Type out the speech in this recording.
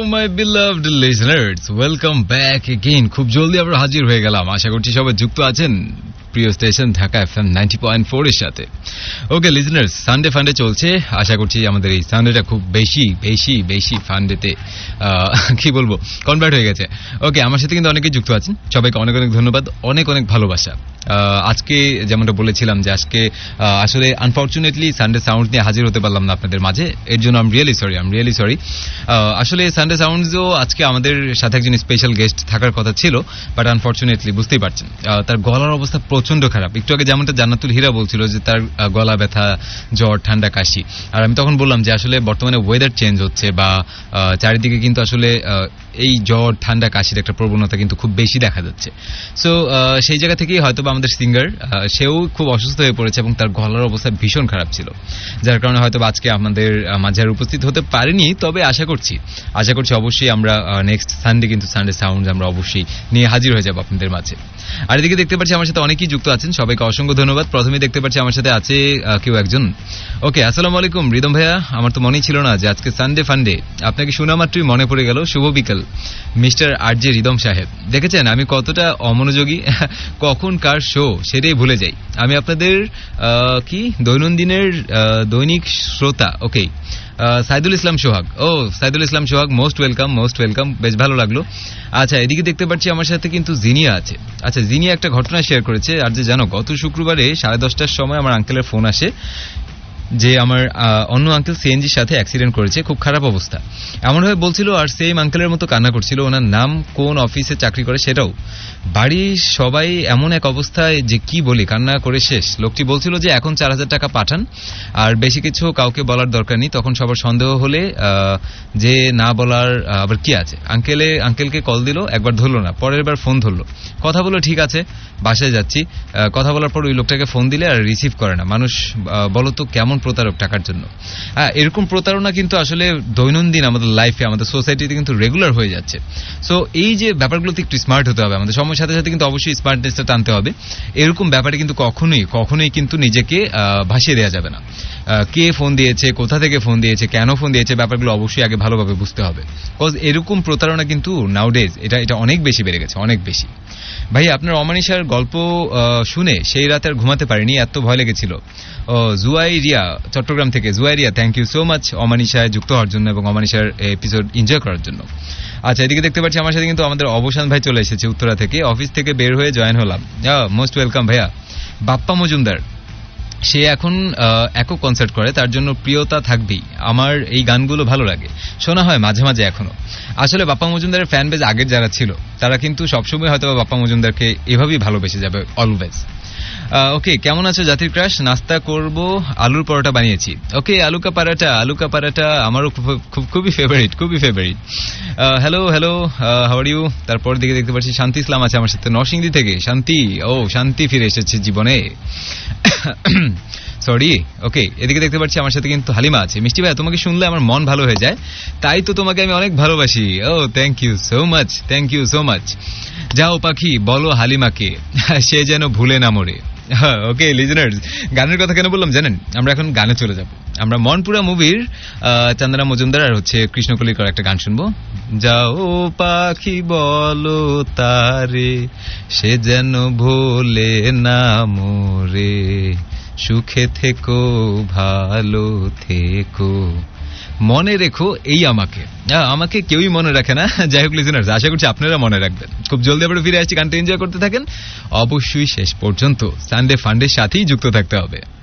মাই beloved listeners, welcome back again. খুব জলদি আমরা হাজির হয়ে গেলাম। আশা করছি সবাই যুক্ত আছেন প্রিয় স্টেশন ঢাকা FM 90.4 এর সাথে। ওকে লিসনার্স, সানডে ফান্ডে চলছে। আশা করছি আমাদের এই সানডেটা খুব বেশি বেশি বেশি ফান্ডেতে কি বলবো কনভার্ট হয়ে গেছে। ওকে, আমার সাথে কিন্তু অনেকেই যুক্ত আছেন। সবাইকে অনেক অনেক ধন্যবাদ, অনেক অনেক ভালোবাসা। আজকে যেমনটা বলেছিলাম যে আজকে আসলে আনফর্চুনেটলি সানডে সাউন্ড নিয়ে হাজির হতে পারলাম না আপনাদের মাঝে। এর জন্য আম রিয়েলি সরি। আসলে সানডে সাউন্ডসও আজকে আমাদের সাথে একজন স্পেশাল গেস্ট থাকার কথা ছিল, বাট আনফর্চুনেটলি বুঝতেই পারছেন তার গলার অবস্থা প্রচন্ড খারাপ। একটু আগে যেমনটা জান্নাতুল হীরা বলছিল যে তার গলা ব্যথা, জ্বর, ঠান্ডা, কাশি। আর আমি তখন বললাম যে আসলে বর্তমানে ওয়েদার চেঞ্জ হচ্ছে বা চারিদিকে কিন্তু আসলে এই জ্বর, ঠান্ডা, কাশির একটা প্রবণতা কিন্তু খুব বেশি দেখা যাচ্ছে। সো সেই জায়গা থেকেই হয়তো বা আমাদের সিঙ্গার সেও খুব অসুস্থ হয়ে পড়েছে এবং তার গলার অবস্থা ভীষণ খারাপ ছিল, যার কারণে হয়তো আজকে আমাদের মাঝে আর উপস্থিত হতে পারিনি। তবে আশা করছি অবশ্যই আমরা নেক্সট সানডে কিন্তু সানডে সাউন্ড আমরা অবশ্যই নিয়ে হাজির হয়ে যাবো আপনাদের মাঝে। আর এদিকে দেখতে পাচ্ছি আমার সাথে অনেকেই যুক্ত আছেন, সবাইকে অসংখ্য ধন্যবাদ। প্রথমেই দেখতে পাচ্ছি আমার সাথে আছে কেউ একজন। ওকে, আসসালামু আলাইকুম রিদম ভাইয়া। আমার তো মনেই ছিল না যে আজকে সানডে ফান্ডে। আপনাকে শোনা মাত্রই মনে পড়ে গেল শুভ বিকেল মিস্টার RJ রিদম সাহেব। দেখেছেন আমি কতটা অমনোযোগী, কখন কার শো সেটাই ভুলে যাই। আমি আপনাদের কি দৈনন্দিনের দৈনিক শ্রোতা। ওকে, সাইদুল ইসলাম সোহাগ, মোস্ট ওয়েলকাম। বেশ ভালো লাগলো। আচ্ছা, এদিকে দেখতে পাচ্ছি আমার সাথে কিন্তু জিনিয়া আছে। আচ্ছা, জিনিয়া একটা ঘটনা শেয়ার করেছে। আর যে জানো, গত শুক্রবারে 10:30টার সময় আমার আঙ্কেলের ফোন আসে যে আমার অন্য আঙ্কেল সিএনজির সাথে অ্যাক্সিডেন্ট করেছে, খুব খারাপ অবস্থা এমনভাবে বলছিল। আর সেম আঙ্কেলের মতো কান্না করছিল। ওনার নাম, কোন অফিসে চাকরি করে সেটাও। বাড়ির সবাই এমন এক অবস্থায় যে কি বলি, কান্না করে শেষ। লোকটি বলছিল যে এখন 4,000 টাকা পাঠান, আর বেশি কিছু কাউকে বলার দরকার নেই। তখন সবার সন্দেহ হলে যে না বলার আবার কি আছে। আঙ্কেলকে কল দিল, একবার ধরলো না, পরের বার ফোন ধরলো, কথা বললো ঠিক আছে বাসায় যাচ্ছি। কথা বলার পর ওই লোকটাকে ফোন দিলে আর রিসিভ করে না। মানুষ বলো তো কেমন প্রতারক টাকার জন্য। এরকম প্রতারণা কিন্তু আসলে দৈনন্দিন আমাদের লাইফে, আমাদের সোসাইটিতে কিন্তু রেগুলার হয়ে যাচ্ছে। সো এই যে ব্যাপারগুলোতে একটু স্মার্ট হতে হবে আমাদের, সময়ের সাথে সাথে কিন্তু অবশ্যই স্মার্টনেসটা টানতে হবে। এরকম ব্যাপারে কিন্তু কখনোই কিন্তু নিজেকে ভাসিয়ে দেওয়া যাবে না। কে ফোন দিয়েছে, কোথা থেকে ফোন দিয়েছে, কেন ফোন দিয়েছে, ব্যাপারগুলো অবশ্যই আগে ভালোভাবে বুঝতে হবে। বিকজ এরকম প্রতারণা কিন্তু নাউডেজ এটা অনেক বেশি বেড়ে গেছে, অনেক বেশি। ভাই, আপনার অমানিশার গল্প শুনে সেই রাতে আর ঘুমাতে পারিনি, এত ভয় লেগেছিল। জুয়াইরিয়া চট্টগ্রাম থেকে, Juairia thank you so much অমানিশায় যুক্ত হওয়ার জন্য এবং অমানিশার এপিসোড এনজয় করার জন্য। আচ্ছা, এদিকে দেখতে পাচ্ছি আমার সাথে কিন্তু আমাদের অবসান ভাই চলে এসেছে উত্তরা থেকে। অফিস থেকে বের হয়ে জয়েন হলাম। মোস্ট ওয়েলকাম ভাইয়া। বাপ্পা মজুমদার, সে এখন একক কনসার্ট করে, তার জন্য প্রিয়তা থাকবেই। আমার এই গানগুলো ভালো লাগে, শোনা হয় মাঝে মাঝে এখনো। আসলে বাপ্পা মজুমদারের ফ্যান বেজ আগের যারা ছিল তারা কিন্তু সবসময় হয়তো বাপ্পা মজুমদারকে এভাবেই ভালোবেসে যাবে অলওয়েজ। ওকে, কেমন আছো জাতির ক্রাশ? নাস্তা করব, আলুর পরোটা বানিয়েছি। ওকে, আলুকা পারাটা আমারও খুবই favourite. Hello how are you? তারপর দিকে দেখতে পাচ্ছি শান্তি ইসলাম আছে আমার সাথে নরসিংদী থেকে। শান্তি ফিরে এসেছে জীবনে। সরি। ওকে, এদিকে দেখতে পাচ্ছি আমার সাথে কিন্তু হালিমা আছে। মিষ্টি ভাই, তোমাকে শুনলে আমার মন ভালো হয়ে যায়, তাই তো তোমাকে আমি অনেক ভালোবাসি। Thank you so much. যাও পাখি বলো হালিমাকে সে যেন ভুলে না মরে। ওকে লিজেনার্স, গানের কথা কেন বললাম জানেন? আমরা এখন গানে চলে যাব। আমরা মনপুরা মুভির চন্দনা মজুমদার আর কৃষ্ণকলিকার একটা গান শুনবো। যাও পাখি বলো তারে সে যেন ভুলে না মরে, সুখে থেকো ভালো থেকো, মনে রেখো এই আমাকে কেউই মনে রাখে না। যাই হোক লিজেনার্স, আশা করছি আপনারা মনে রাখবেন। খুব জলদি আবার ফিরে আসছি, গানটা এনজয় করতে থাকেন। অবশ্যই শেষ পর্যন্ত সানডে ফান্ডের সাথেই যুক্ত থাকতে হবে।